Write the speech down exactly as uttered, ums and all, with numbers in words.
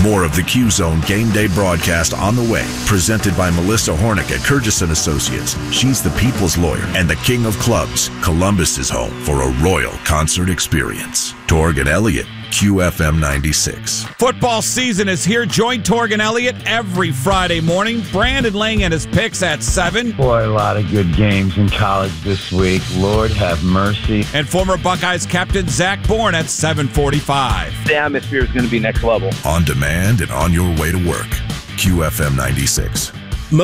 More of the Q-Zone Game Day broadcast on the way. Presented by Melissa Hornick at Kurgis and Associates. She's the people's lawyer and the king of clubs. Columbus is home for a royal concert experience. Torg and Elliott, Q F M ninety-six. Football season is here. Join Torg and Elliott every Friday morning. Brandon laying in his picks at seven. Boy, a lot of good games in college this week. Lord have mercy. And former Buckeyes captain Zach Bourne at seven forty-five. The atmosphere is going to be next level. On demand and on your way to work. Q F M ninety-six.